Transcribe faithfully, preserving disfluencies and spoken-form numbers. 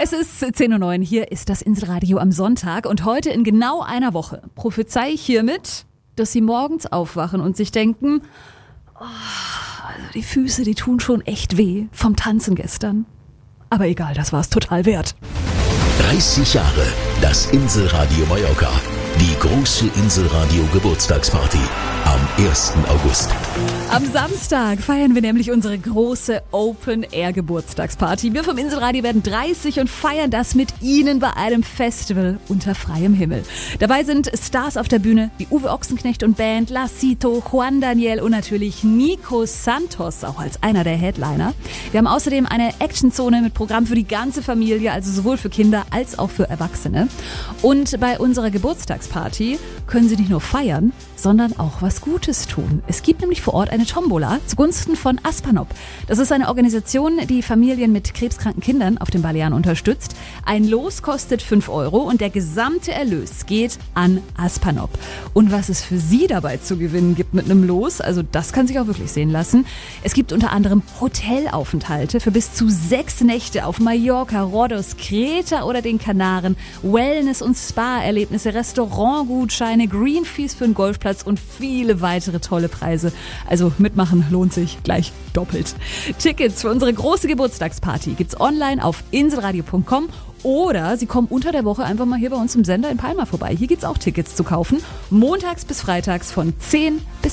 Es ist zehn Uhr neun, hier ist das Inselradio am Sonntag und heute in genau einer Woche prophezei ich hiermit, dass Sie morgens aufwachen und sich denken, oh, also die Füße, die tun schon echt weh vom Tanzen gestern. Aber egal, das war es total wert. dreißig Jahre das Inselradio Mallorca. Die große Inselradio-Geburtstagsparty am ersten August. Am Samstag feiern wir nämlich unsere große Open-Air-Geburtstagsparty. Wir vom Inselradio werden dreißig und feiern das mit Ihnen bei einem Festival unter freiem Himmel. Dabei sind Stars auf der Bühne wie Uwe Ochsenknecht und Band, Lacito, Juan Daniel und natürlich Nico Santos, auch als einer der Headliner. Wir haben außerdem eine Actionzone mit Programm für die ganze Familie, also sowohl für Kinder als auch für Erwachsene. Und bei unserer Geburtstagsparty Party können Sie nicht nur feiern, sondern auch was Gutes tun. Es gibt nämlich vor Ort eine Tombola zugunsten von Aspanop. Das ist eine Organisation, die Familien mit krebskranken Kindern auf den Balearen unterstützt. Ein Los kostet fünf Euro und der gesamte Erlös geht an Aspanop. Und was es für Sie dabei zu gewinnen gibt mit einem Los, also das kann sich auch wirklich sehen lassen. Es gibt unter anderem Hotelaufenthalte für bis zu sechs Nächte auf Mallorca, Rhodos, Kreta oder den Kanaren, Wellness- und Spa-Erlebnisse, Restaurantgutscheine, Greenfees für den Golfplatz und viele weitere tolle Preise. Also mitmachen lohnt sich gleich doppelt. Tickets für unsere große Geburtstagsparty gibt's online auf inselradio punkt com oder Sie kommen unter der Woche einfach mal hier bei uns im Sender in Palma vorbei. Hier gibt's auch Tickets zu kaufen. Montags bis freitags von zehn bis